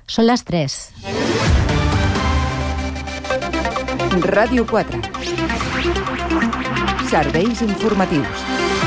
Són les 3. Ràdio 4. Serveis informatius.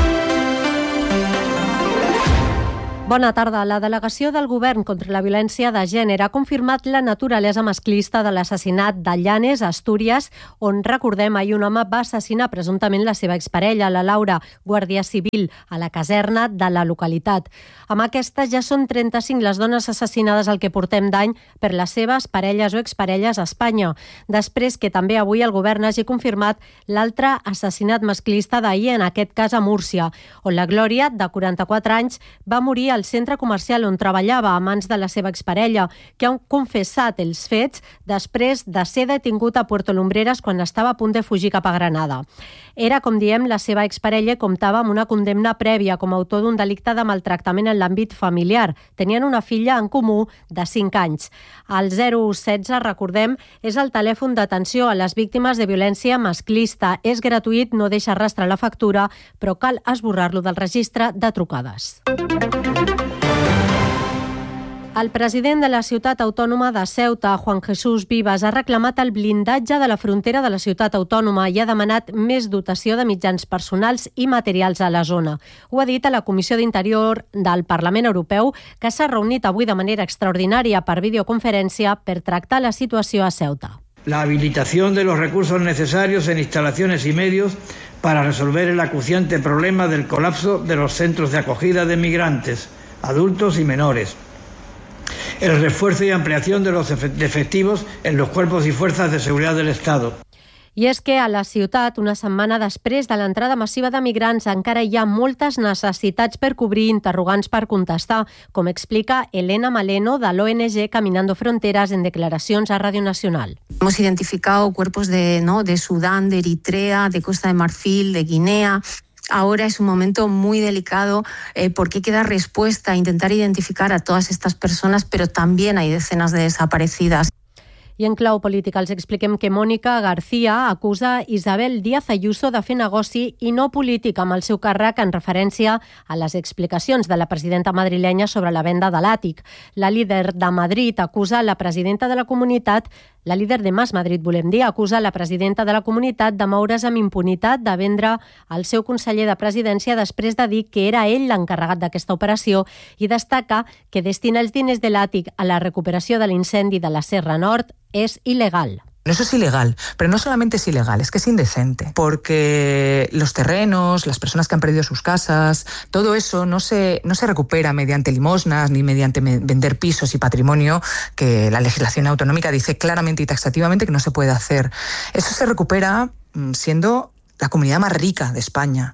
Bona tarda. La delegació del Govern contra la violència de gènere ha confirmat la naturalesa masclista de l'assassinat de Llanes, a Astúries, on, recordem, ahir un home va assassinar presumptament la seva exparella, la Laura, guàrdia civil, a la caserna de la localitat. Amb aquestes ja són 35 les dones assassinades al que portem d'any per les seves parelles o exparelles a Espanya, després que també avui el Govern hagi confirmat l'altre assassinat masclista d'ahir, en aquest cas a Múrcia, on la Glòria, de 44 anys, va morir al centre comercial on treballava a mans de la seva exparella, que ha confessat els fets després de ser detingut a Puerto Lumbreras quan estava a punt de fugir cap a Granada. Era, com diem, la seva exparella, comptava amb una condemna prèvia com a autor d'un delicte de maltractament en l'àmbit familiar. Tenien una filla en comú de 5 anys. El 016, recordem, és el telèfon d'atenció a les víctimes de violència masclista. És gratuït, no deixa rastre la factura, però cal esborrar-lo del registre de trucades. El president de la ciutat autònoma de Ceuta, Juan Jesús Vivas, ha reclamat el blindatge de la frontera de la ciutat autònoma i ha demanat més dotació de mitjans personals i materials a la zona. Ho ha dit a la Comissió d'Interior del Parlament Europeu, que s'ha reunit avui de manera extraordinària per videoconferència per tractar la situació a Ceuta. La habilitación de los recursos necesarios en instalaciones y medios para resolver el acuciante problema del colapso de los centros de acogida de migrantes, adultos y menores. El refuerzo y ampliación de los efectivos en los cuerpos y fuerzas de seguridad del Estado. I és que a la ciutat, una setmana després de l'entrada massiva de migrants, encara hi ha moltes necessitats per cobrir, interrogants per contestar, com explica Elena Maleno de l'ONG Caminando Fronteras en declaracions a Radio Nacional. Hemos identificado cuerpos de Sudán, de Eritrea, de Costa de Marfil, de Guinea. Ahora es un momento muy delicado porque hay que dar respuesta a intentar identificar a todas estas personas, pero también hay decenas de desaparecidas. I en clau política els expliquem que Mònica García acusa Isabel Díaz Ayuso de fer negoci i no polític amb el seu càrrec en referència a les explicacions de la presidenta madrilenya sobre la venda de l'àtic. La líder de Madrid acusa la presidenta de la comunitat, la líder de Mas Madrid, volem dir, acusa la presidenta de la comunitat de moure's amb impunitat de vendre el seu conseller de presidència després de dir que era ell l'encarregat d'aquesta operació i destaca que destinar els diners de l'àtic a la recuperació de l'incendi de la Serra Nord es ilegal. Eso es ilegal, pero no solamente es ilegal, es que es indecente, porque los terrenos, las personas que han perdido sus casas, todo eso no se recupera mediante limosnas ni mediante vender pisos y patrimonio, que la legislación autonómica dice claramente y taxativamente que no se puede hacer. Eso se recupera siendo la comunidad más rica de España.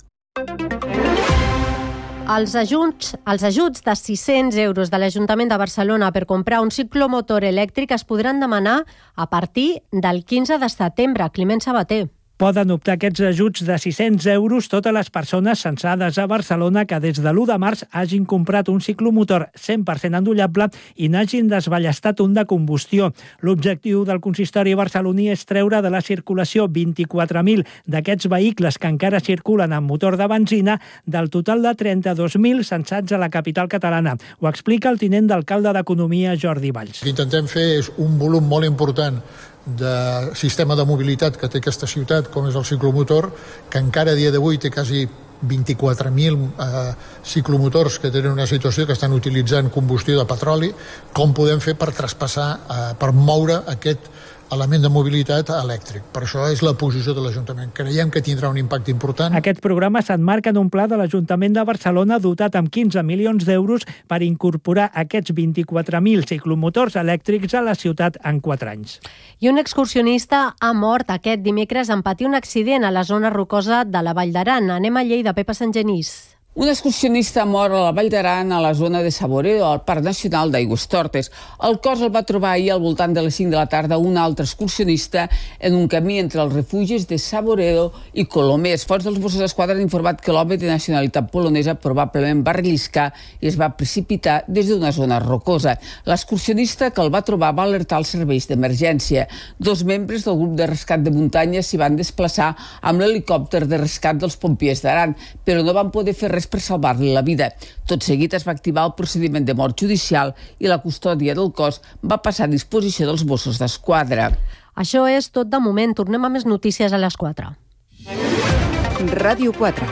Els ajuts de 600 euros de l'Ajuntament de Barcelona per comprar un ciclomotor elèctric es podran demanar a partir del 15 de setembre. Climent Sabater. Poden optar aquests ajuts de 600 euros totes les persones censades a Barcelona que des de l'1 de març hagin comprat un ciclomotor 100% endollable i n'hagin desballestat un de combustió. L'objectiu del consistori barceloní és treure de la circulació 24.000 d'aquests vehicles que encara circulen amb motor de benzina del total de 32.000 censats a la capital catalana. Ho explica el tinent d'alcalde d'Economia, Jordi Valls. El que intentem fer és un volum molt important de sistema de mobilitat que té aquesta ciutat, com és el ciclomotor, que encara a dia d'avui té quasi 24.000 ciclomotors que tenen una situació que estan utilitzant combustió de petroli. Com podem fer per traspassar, per moure aquest element de mobilitat elèctric. Per això és la posició de l'Ajuntament. Creiem que tindrà un impacte important. Aquest programa s'emmarca en un pla de l'Ajuntament de Barcelona dotat amb 15 milions d'euros per incorporar aquests 24.000 ciclomotors elèctrics a la ciutat en 4 anys. I un excursionista ha mort aquest dimecres en patir un accident a la zona rocosa de la Vall d'Aran. Anem a Lleida, Pepa Sant Genís. Un excursionista mor a la Vall d'Aran, a la zona de Saboredo, al Parc Nacional d'Aigüestortes. El cos el va trobar ahir al voltant de les 5 de la tarda un altre excursionista en un camí entre els refugis de Saboredo i Colomers. Fonts dels Mossos d'Esquadra han informat que l'home de nacionalitat polonesa probablement va relliscar i es va precipitar des d'una zona rocosa. L'excursionista que el va trobar va alertar els serveis d'emergència. 2 membres del grup de rescat de muntanya s'hi van desplaçar amb l'helicòpter de rescat dels pompiers d'Aran, però no van poder fer res res per salvar-li la vida. Tot seguit es va activar el procediment de mort judicial i la custòdia del cos va passar a disposició dels Mossos d'Esquadra. Això és tot de moment. Tornem a més notícies a les 4. Ràdio 4.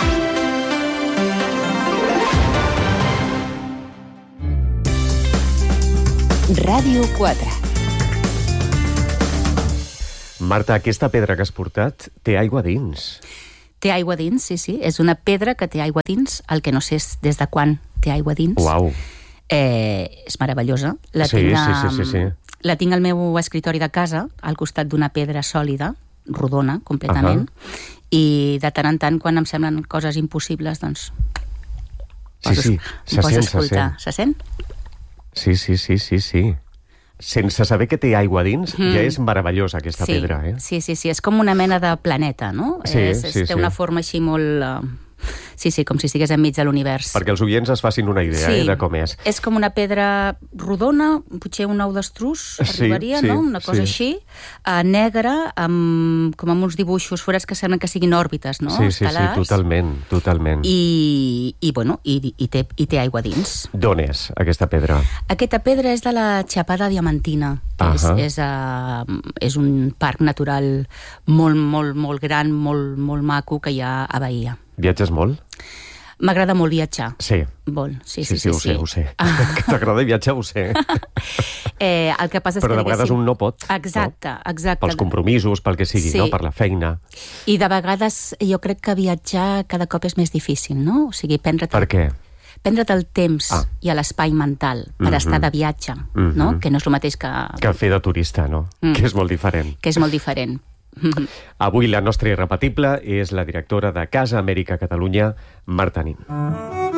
Ràdio 4. Marta, aquesta pedra que has portat té aigua dins. Té aigua dins, sí. És una pedra que té aigua dins. El que no sé és des de quan té aigua dins. Uau. És meravellosa. Sí. La tinc al meu escritori de casa, al costat d'una pedra sòlida, rodona, completament. I de tant en tant, quan em semblen coses impossibles, doncs... Sí, se sent. Se sent? Sí. Sense saber que té aigua dins, ja és meravellosa aquesta pedra, eh? Sí, és com una mena de planeta, no? Té una forma així molt... Sí, com si estigués enmig de l'univers. Perquè els oients es facin una idea de com és. És com una pedra rodona, potser un ou d'estruç arribaria, no? Una cosa així, negra, com amb uns dibuixos forats que semblen que siguin òrbites, no? Sí, totalment. I té aigua dins. D'on és aquesta pedra? Aquesta pedra és de la Chapada Diamantina, que és un parc natural molt gran, molt maco que hi ha a Bahia. Viatges molt? M'agrada molt viatjar. Sí. Molt, sí. Ho sé. Que t'agrada viatjar, ho sé. El que passa és però de vegades un no pot. Exacte. Pels compromisos, pel que sigui, no? Per la feina. I de vegades jo crec que viatjar cada cop és més difícil, no? O sigui, Per què? Prendre't el temps i l'espai mental per estar de viatge, no? Que no és el mateix que fer de turista, no? Que és molt diferent. Avui la nostra irrepetible és la directora de Casa Amèrica Catalunya, Marta Nin.